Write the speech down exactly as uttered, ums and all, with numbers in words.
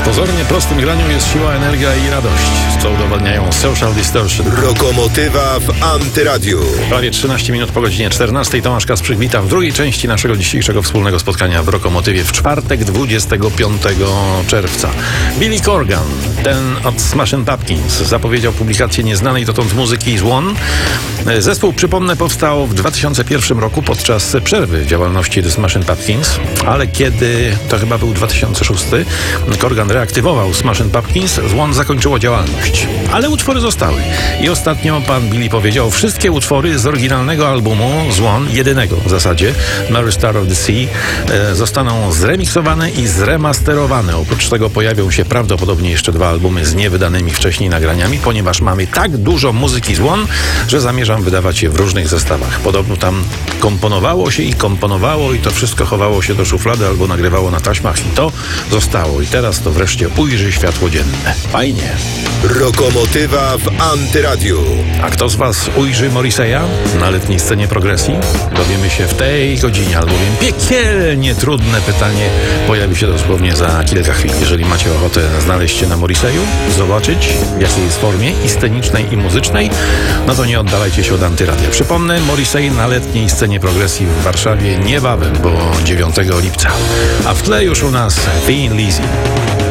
pozornie prostym graniu jest siła, energia i radość, co udowadniają Social Distortion. Lokomotywa w Antyradiu. Prawie trzynaście minut po godzinie czternastej. Tomasz Kasprzyk, witam w drugiej części naszego dzisiejszego wspólnego spotkania w Lokomotywie w czwartek, dwudziestego piątego czerwca. Billy Corgan, ten od Smashing Pumpkins, zapowiedział publikację nieznanej dotąd muzyki z One. Zespół, przypomnę, powstał w dwa tysiące pierwszym roku podczas przerwy w działalności The Smashing Pumpkins, ale kiedy, to chyba był dwa tysiące szósty, Corgan reaktywował Smashing Pumpkins, z One zakończyło działalność. Ale utwory zostały. I ostatnio pan Billy powiedział, wszystkie utwory z oryginalnego albumu z One, jedynego w zasadzie, Mary Star of the Sea, e, zostaną zremiksowane i zremasterowane. Oprócz tego pojawią się prawdopodobnie jeszcze dwa albumy z niewydanymi wcześniej nagraniami, ponieważ mamy tak dużo muzyki z One, że zamierzam wydawać je w różnych zestawach. Podobno tam komponowało się i komponowało i to wszystko chowało się do szuflady albo nagrywało na taśmach i to zostało. I teraz to wreszcie ujrzy światło dzienne. Fajnie. Lokomotywa w Antyradiu. A kto z was ujrzy Morrissey'a na letniej scenie progresji? Dowiemy się w tej godzinie, albowiem piekielnie trudne pytanie pojawi się dosłownie za kilka chwil. Jeżeli macie ochotę znaleźć się na Morrissey'u, zobaczyć w jakiej jest formie i scenicznej i muzycznej, no to nie oddalajcie się od Antyradia. Przypomnę, Morrissey na letniej scenie progresji w Warszawie niebawem, bo dziewiątego lipca. A w tle już u nas Thin Lizzy.